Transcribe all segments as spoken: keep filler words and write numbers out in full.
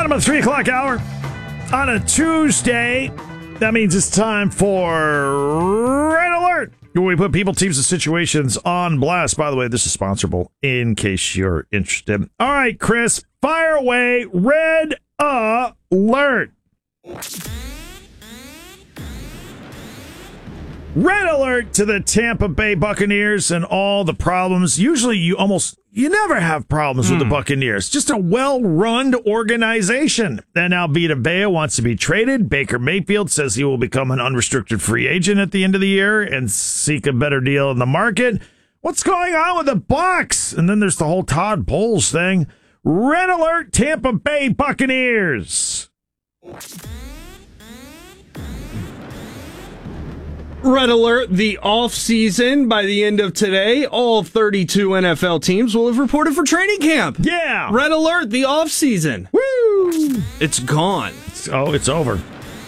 Bottom of the three o'clock hour on a Tuesday. That means it's time for Red Alert, where we put people, teams, and situations on blast. By the way, this is sponsorable in case you're interested. All right, Chris, fire away. Red Alert. Red alert to the Tampa Bay Buccaneers and all the problems. Usually you almost, you never have problems mm. with the Buccaneers. Just a well-run organization. And now Vita Vea wants to be traded. Baker Mayfield says he will become an unrestricted free agent at the end of the year and seek a better deal in the market. What's going on with the Bucs? And then there's the whole Todd Bowles thing. Red alert, Tampa Bay Buccaneers. Red alert, the off-season. By the end of today, all thirty-two N F L teams will have reported for training camp. Yeah. Red alert, the off-season. Woo! It's gone. It's, oh, it's over.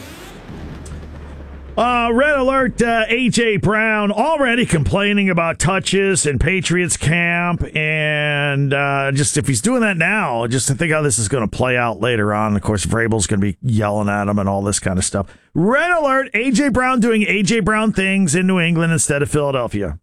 Uh, red alert, uh, A J. Brown already complaining about touches in Patriots camp. And uh, just if he's doing that now, just to think how this is going to play out later on. Of course, Vrabel's going to be yelling at him and all this kind of stuff. Red alert, A J. Brown doing A J. Brown things in New England instead of Philadelphia.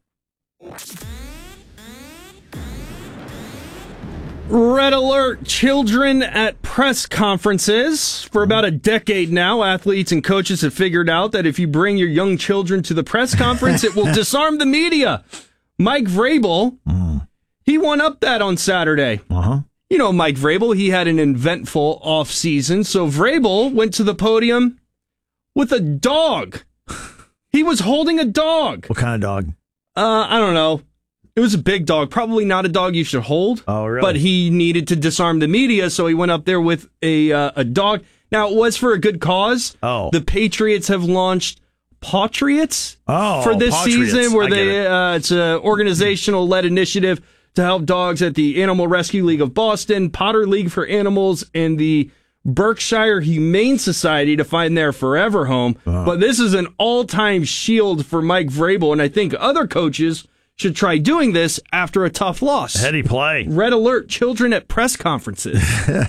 Red alert, children at press conferences. For about a decade now, athletes and coaches have figured out that if you bring your young children to the press conference, it will disarm the media. Mike Vrabel, mm. he won up that on Saturday. Uh-huh. You know Mike Vrabel, he had an eventful offseason, so Vrabel went to the podium with a dog. He was holding a dog. What kind of dog? Uh, I don't know. It was a big dog, probably not a dog you should hold. Oh, really? But he needed to disarm the media, so he went up there with a uh, a dog. Now, it was for a good cause. Oh. The Patriots have launched Patriots oh, for this Patriots. season, where I they it. uh, it's an organizational-led initiative to help dogs at the Animal Rescue League of Boston, Potter League for Animals, and the Berkshire Humane Society to find their forever home. Oh. But this is an all-time shield for Mike Vrabel, and I think other coaches should try doing this after a tough loss. Heady play. Red alert, children at press conferences.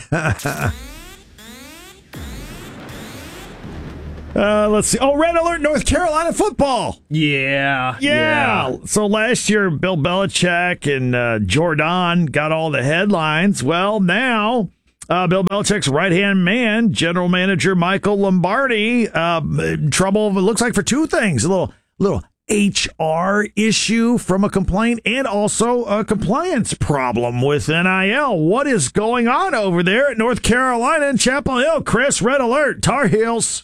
uh, let's see. Oh, red alert, North Carolina football. Yeah. Yeah. yeah. So last year, Bill Belichick and uh, Jordan got all the headlines. Well, now uh, Bill Belichick's right-hand man, general manager Michael Lombardi, uh, in trouble, it looks like, for two things. A little, little H R issue from a complaint and also a compliance problem with N I L. What is going on over there at North Carolina and Chapel Hill? Chris, red alert, Tar Heels.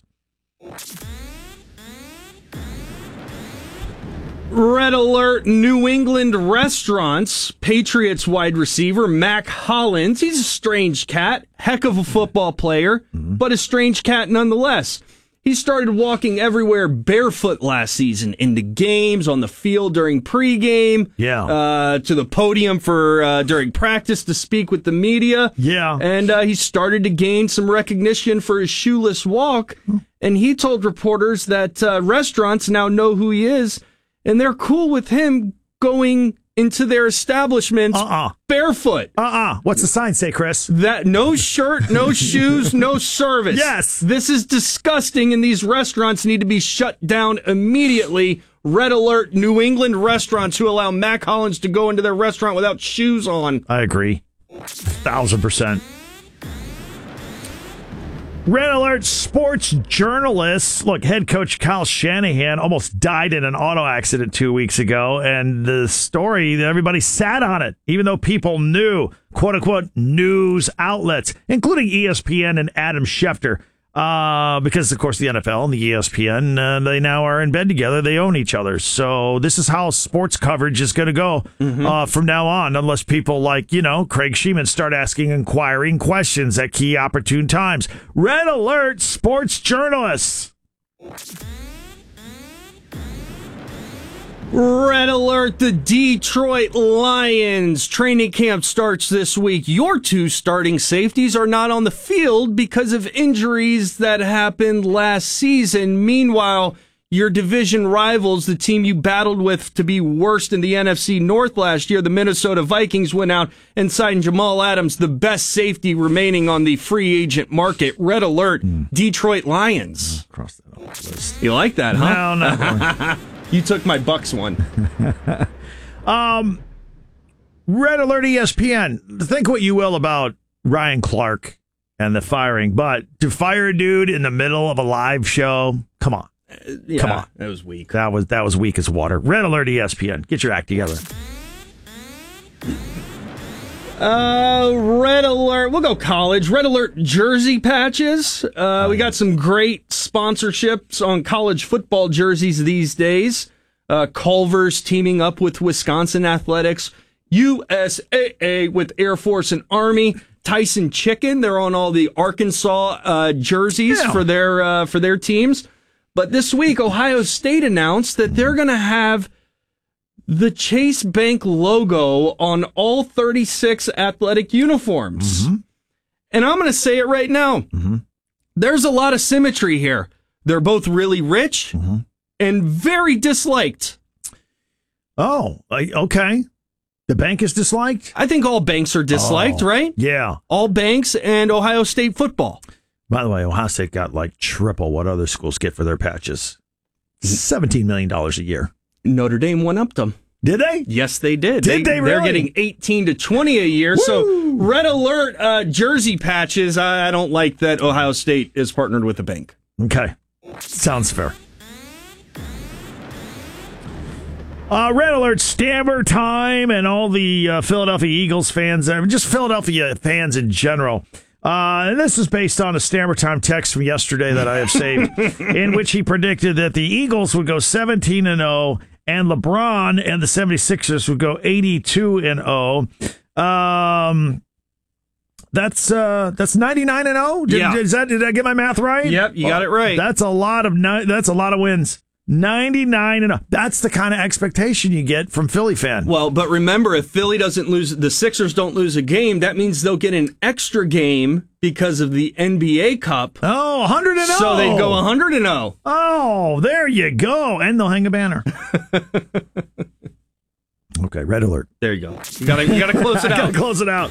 Red alert, New England restaurants. Patriots wide receiver Mac Hollins. He's a strange cat, heck of a football player, mm-hmm. but a strange cat nonetheless. He started walking everywhere barefoot last season, into games, on the field during pregame, yeah, uh, to the podium for uh, during practice to speak with the media. Yeah. And uh, he started to gain some recognition for his shoeless walk. And he told reporters that uh, restaurants now know who he is, and they're cool with him going into their establishments uh-uh. barefoot. Uh-uh. What's the sign say, Chris? That no shirt, no shoes, no service. Yes. This is disgusting, and these restaurants need to be shut down immediately. Red alert, New England restaurants who allow Mac Hollins to go into their restaurant without shoes on. I agree. A thousand percent. Red alert, sports journalists. Look, head coach Kyle Shanahan almost died in an auto accident two weeks ago, and the story, everybody sat on it, even though people knew, quote-unquote, news outlets, including E S P N and Adam Schefter, uh, because, of course, the N F L and the E S P N, uh, they now are in bed together. They own each other. So this is how sports coverage is going to go mm-hmm. uh, from now on, unless people like, you know, Craig Sheeman start asking inquiring questions at key opportune times. Red alert, sports journalists. Red alert, the Detroit Lions. Training camp starts this week. Your two starting safeties are not on the field because of injuries that happened last season. Meanwhile, your division rivals, the team you battled with to be worst in the N F C North last year, the Minnesota Vikings, went out and signed Jamal Adams, the best safety remaining on the free agent market. Red alert, mm. Detroit Lions. Cross that off the list. You like that, huh? No, no. You took my Bucks one. um, Red alert E S P N. Think what you will about Ryan Clark and the firing, but to fire a dude in the middle of a live show, come on. Uh, yeah, come on. That was weak. That was that was weak as water. Red alert E S P N. Get your act together. Uh, Red alert. We'll go college. Red alert jersey patches. Uh, we got some great sponsorships on college football jerseys these days. Uh, Culver's teaming up with Wisconsin Athletics. U S A A with Air Force and Army. Tyson Chicken, they're on all the Arkansas uh, jerseys yeah. for their uh, for their teams. But this week, Ohio State announced that they're going to have the Chase Bank logo on all thirty-six athletic uniforms. Mm-hmm. And I'm going to say it right now. Mm-hmm. There's a lot of symmetry here. They're both really rich mm-hmm. and very disliked. Oh, okay. The bank is disliked? I think all banks are disliked, oh, right? Yeah. All banks and Ohio State football. By the way, Ohio State got like triple what other schools get for their patches. seventeen million dollars a year. Notre Dame went up them. Did they? Yes, they did. Did they, they really? They're getting eighteen to twenty a year. Woo! So red alert uh, jersey patches. I, I don't like that Ohio State is partnered with a bank. Okay. Sounds fair. Uh, red alert, Stammer time, and all the uh, Philadelphia Eagles fans, uh, just Philadelphia fans in general. Uh, and this is based on a Stammer time text from yesterday that I have saved, in which he predicted that the Eagles would go seventeen and oh, and LeBron and the seventy-sixers would go eighty-two and oh. Um, that's uh, that's ninety-nine and oh. Did, yeah. Is that, did I get my math right? Yep, you got it right. That's a lot of ni- that's a lot of wins. ninety-nine and oh. That's the kind of expectation you get from Philly fan. Well, but remember, if Philly doesn't lose, the Sixers don't lose a game, that means they'll get an extra game because of the N B A Cup. Oh, one hundred and oh. So they'd go one hundred and oh. Oh, there you go. And they'll hang a banner. Okay, red alert. There you go. You gotta, you gotta close it out. Gotta close it out.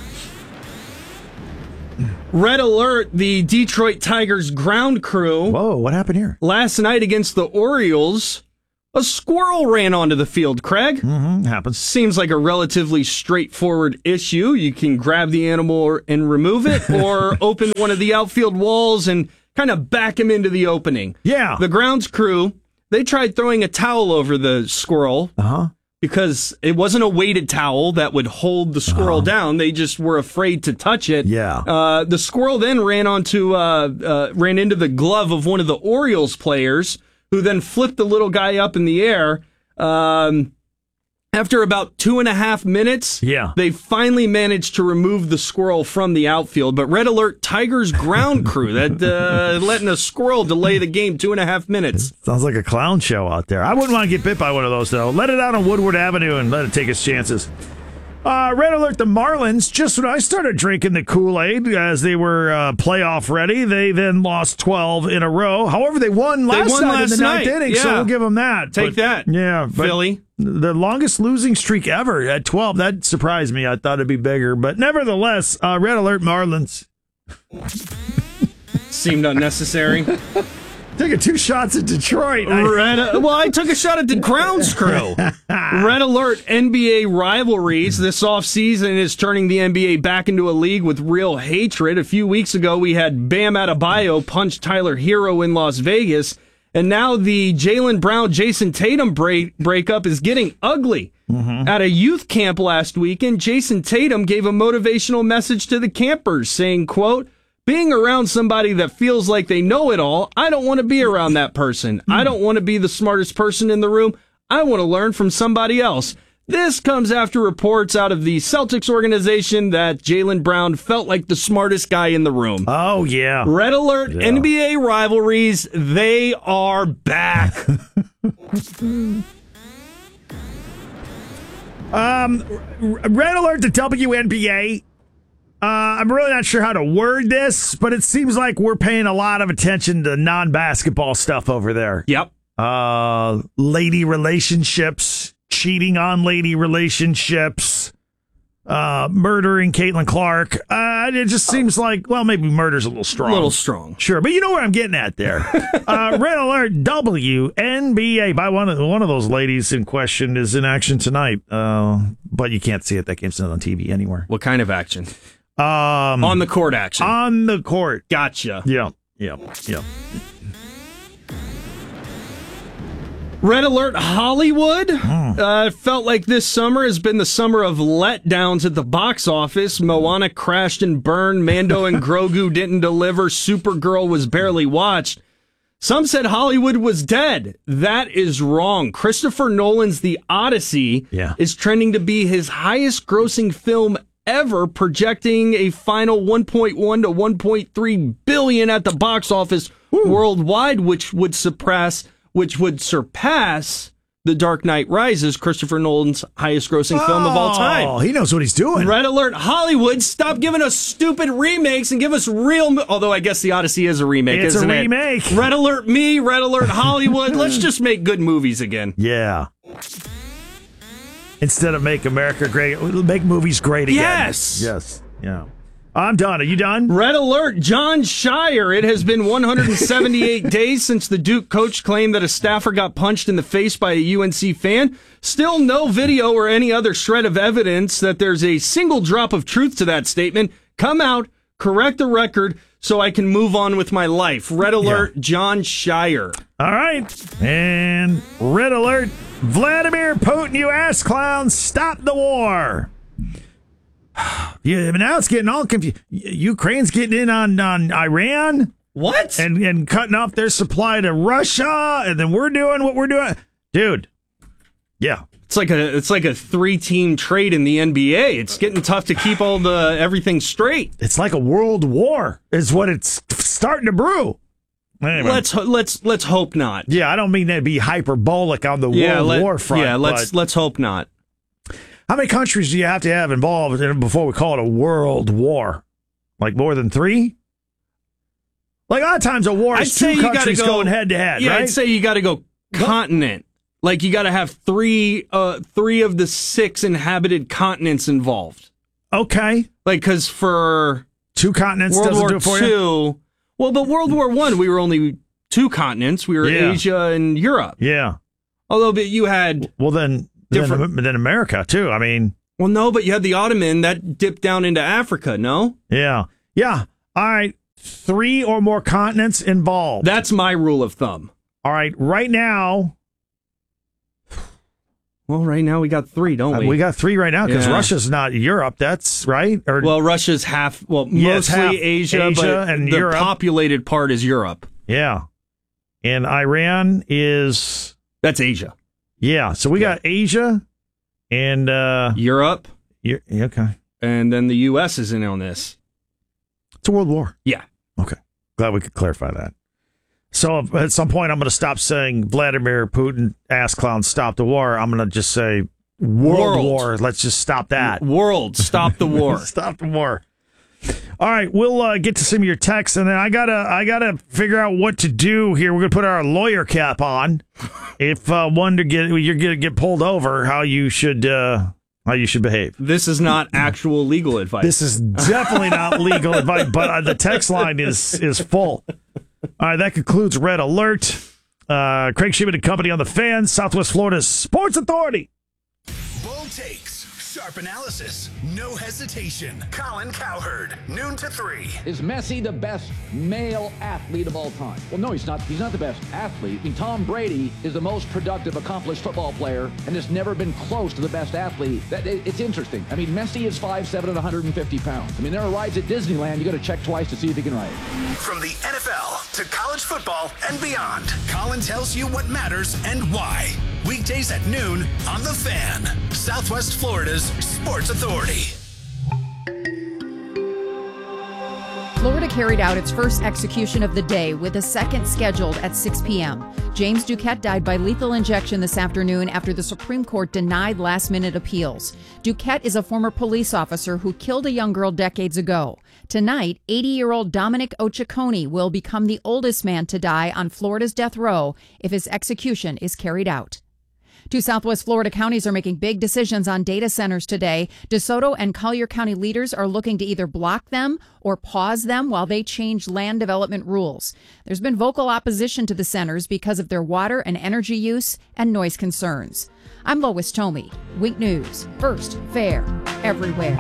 Red alert, the Detroit Tigers ground crew. Whoa, what happened here? Last night against the Orioles, a squirrel ran onto the field, Craig. Mm-hmm, happens. Seems like a relatively straightforward issue. You can grab the animal and remove it, or open one of the outfield walls and kind of back him into the opening. Yeah. The grounds crew, they tried throwing a towel over the squirrel. Uh-huh. Because it wasn't a weighted towel that would hold the squirrel uh-huh. down. They just were afraid to touch it. Yeah. Uh, the squirrel then ran onto, uh, uh, ran into the glove of one of the Orioles players, who then flipped the little guy up in the air. Um, after about two and a half minutes, yeah. they finally managed to remove the squirrel from the outfield. But red alert, Tigers ground crew, that uh, letting a squirrel delay the game two and a half minutes. Sounds like a clown show out there. I wouldn't want to get bit by one of those, though. Let it out on Woodward Avenue and let it take its chances. Uh, red alert, the Marlins, just when I started drinking the Kool-Aid as they were uh, playoff ready, they then lost twelve in a row. However, they won last they won night last in the ninth night. inning, Yeah. so we'll give them that. Take but, that, yeah, Philly. The longest losing streak ever at twelve. That surprised me. I thought it'd be bigger. But nevertheless, uh, red alert, Marlins. Seemed unnecessary. Taking two shots at Detroit. Red, uh, well, I took a shot at the grounds crew. Red alert, N B A rivalries. This offseason is turning the N B A back into a league with real hatred. A few weeks ago, we had Bam Adebayo punch Tyler Hero in Las Vegas. And now the Jaylen Brown-Jason Tatum break, breakup is getting ugly. Mm-hmm. At a youth camp last weekend, Jason Tatum gave a motivational message to the campers saying, quote, "Being around somebody that feels like they know it all, I don't want to be around that person. Mm. I don't want to be the smartest person in the room. I want to learn from somebody else." This comes after reports out of the Celtics organization that Jaylen Brown felt like the smartest guy in the room. Oh, yeah. Red alert, yeah. N B A rivalries, they are back. um, red alert to W N B A. Uh, I'm really not sure how to word this, but it seems like we're paying a lot of attention to non-basketball stuff over there. Yep. uh, lady relationships, cheating on lady relationships, uh, murdering Caitlin Clark. Uh, it just seems like, well, maybe murder's a little strong. A little strong. Sure, but you know where I'm getting at there. uh, Red Alert W N B A by one of one of those ladies in question is in action tonight. Uh, but you can't see it. That game's not on T V anywhere. What kind of action? Um, on the court action. On the court. Gotcha. Yeah, yeah, yeah. Red Alert Hollywood. Mm. Uh, it felt like this summer has been the summer of letdowns at the box office. Moana crashed and burned. Mando and Grogu didn't deliver. Supergirl was barely watched. Some said Hollywood was dead. That is wrong. Christopher Nolan's The Odyssey yeah. is trending to be his highest grossing film ever, projecting a final one point one to one point three billion at the box office Woo. worldwide, which would surpass which would surpass The Dark Knight Rises, Christopher Nolan's highest-grossing oh, film of all time. Oh, he knows what he's doing. Red Alert Hollywood, stop giving us stupid remakes and give us real... Mo- Although I guess The Odyssey is a remake, it's isn't a remake. It? Red Alert me, Red Alert Hollywood. Let's just make good movies again. Yeah. Instead of make America great, make movies great again. Yes. Yes. Yeah. I'm done. Are you done? Red Alert, John Shire. It has been one hundred seventy-eight days since the Duke coach claimed that a staffer got punched in the face by a U N C fan. Still no video or any other shred of evidence that there's a single drop of truth to that statement. Come out, correct the record so I can move on with my life. Red Alert, yeah. John Shire. All right. And Red Alert, Vladimir Putin, you ass clowns, stop the war. Yeah, but now it's getting all confused. Ukraine's getting in on, on Iran. What? And and cutting off their supply to Russia, and then we're doing what we're doing. Dude. Yeah. It's like a it's like a three-team trade in the N B A. It's getting tough to keep all the everything straight. It's like a world war is what it's starting to brew. Anyway. Let's let's let's hope not. Yeah, I don't mean to be hyperbolic on the yeah, world let, war front. Yeah, let's but let's hope not. How many countries do you have to have involved before we call it a world war? Like more than three? Like a lot of times a war is two countries go, going head to head, yeah, right? I'd say you got to go continent. Like you got to have three, uh, three of the six inhabited continents involved. Okay. Like because for two continents World doesn't War do it for Two, you? Well, but World War One, we were only two continents. We were yeah. Asia and Europe. Yeah. Although, but you had well then. Different than America, too. I mean... Well, no, but you had the Ottoman that dipped down into Africa, no? Yeah. Yeah. All right. Three or more continents involved. That's my rule of thumb. All right. Right now... Well, right now we got three, don't we? Uh, we got three right now because yeah. Russia's not Europe. That's right. Or, well, Russia's half... Well, yes, mostly half Asia, Asia but and the Europe. populated part is Europe. Yeah. And Iran is... That's Asia. Yeah. So we yeah. got Asia... And uh, Europe. Yeah, okay. And then the U S is in on this. It's a world war. Yeah. Okay. Glad we could clarify that. So if, at some point I'm going to stop saying Vladimir Putin, ass clown, stop the war. I'm going to just say world, world war. Let's just stop that. World, stop the war. Stop the war. All right, we'll uh, get to some of your texts, and then I gotta, I gotta figure out what to do here. We're gonna put our lawyer cap on. If uh, one to get, you're gonna get pulled over, how you should, uh, how you should behave. This is not actual legal advice. This is definitely not legal advice, but uh, the text line is is full. All right, that concludes Red Alert. Uh, Craig Shimon and Company on the Fan, Southwest Florida's Sports Authority. Bold takes. Sharp analysis, no hesitation. Colin Cowherd, noon to three. Is Messi the best male athlete of all time? Well, no, he's not. He's not the best athlete. I mean, Tom Brady is the most productive, accomplished football player, and has never been close to the best athlete. That it, it's interesting. I mean, Messi is five seven and one hundred fifty pounds. I mean, there are rides at Disneyland you got to check twice to see if he can ride. From the N F L to college football and beyond, Colin tells you what matters and why. Weekdays at noon on The Fan, Southwest Florida's Sports Authority. Florida carried out its first execution of the day with a second scheduled at six p.m. James Duquette died by lethal injection this afternoon after the Supreme Court denied last-minute appeals. Duquette is a former police officer who killed a young girl decades ago. Tonight, eighty-year-old Dominic Ochaconi will become the oldest man to die on Florida's death row if his execution is carried out. Two Southwest Florida counties are making big decisions on data centers today. DeSoto and Collier County leaders are looking to either block them or pause them while they change land development rules. There's been vocal opposition to the centers because of their water and energy use and noise concerns. I'm Lois Tomey, Wink News, first, fair, everywhere.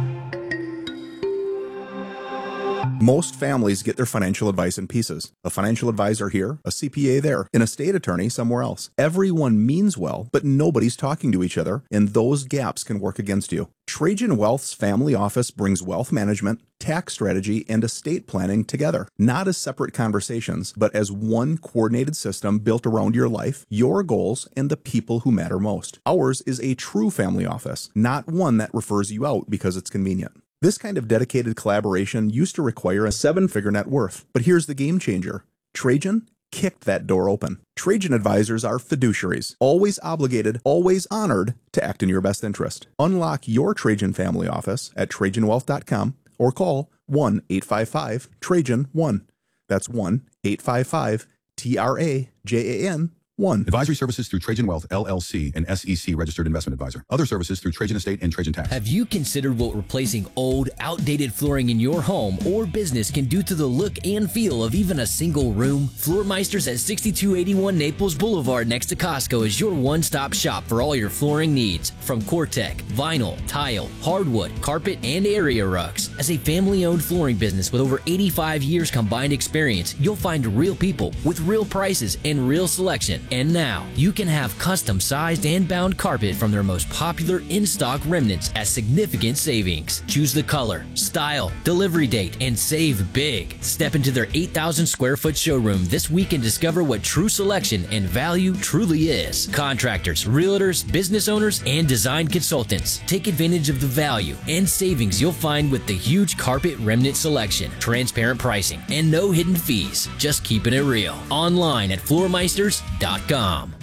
Most families get their financial advice in pieces. A financial advisor here, a C P A there, an estate attorney somewhere else. Everyone means well, but nobody's talking to each other, and those gaps can work against you. Trajan Wealth's family office brings wealth management, tax strategy, and estate planning together, not as separate conversations, but as one coordinated system built around your life, your goals, and the people who matter most. Ours is a true family office, not one that refers you out because it's convenient. This kind of dedicated collaboration used to require a seven-figure net worth, but here's the game changer. Trajan kicked that door open. Trajan advisors are fiduciaries, always obligated, always honored to act in your best interest. Unlock your Trajan family office at Trajan Wealth dot com or call one eight five five Trajan one. That's one eight five five T R A J A N one. Advisory services through Trajan Wealth, L L C, an S E C registered investment advisor. Other services through Trajan Estate and Trajan Tax. Have you considered what replacing old, outdated flooring in your home or business can do to the look and feel of even a single room? Floormeisters at sixty-two eighty-one Naples Boulevard next to Costco is your one-stop shop for all your flooring needs. From Cortec, vinyl, tile, hardwood, carpet, and area rugs. As a family-owned flooring business with over eighty-five years combined experience, you'll find real people with real prices and real selection. And now, you can have custom-sized and bound carpet from their most popular in-stock remnants at significant savings. Choose the color, style, delivery date, and save big. Step into their eight thousand square foot showroom this week and discover what true selection and value truly is. Contractors, realtors, business owners, and design consultants. Take advantage of the value and savings you'll find with the huge carpet remnant selection, transparent pricing, and no hidden fees. Just keeping it real. Online at floormeisters dot com.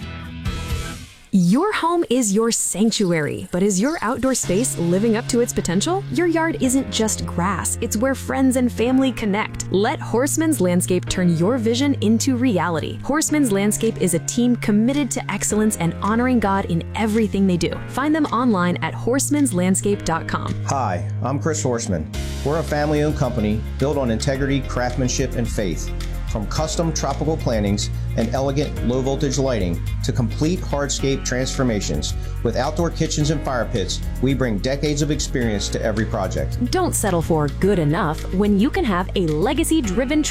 Your home is your sanctuary, but is your outdoor space living up to its potential? Your yard isn't just grass, it's where friends and family connect. Let Horseman's Landscape turn your vision into reality. Horseman's Landscape is a team committed to excellence and honoring God in everything they do. Find them online at horsemans landscape dot com. Hi, I'm Chris Horseman. We're a family-owned company built on integrity, craftsmanship, and faith. From custom tropical plantings and elegant low-voltage lighting to complete hardscape transformations, with outdoor kitchens and fire pits, we bring decades of experience to every project. Don't settle for good enough when you can have a legacy-driven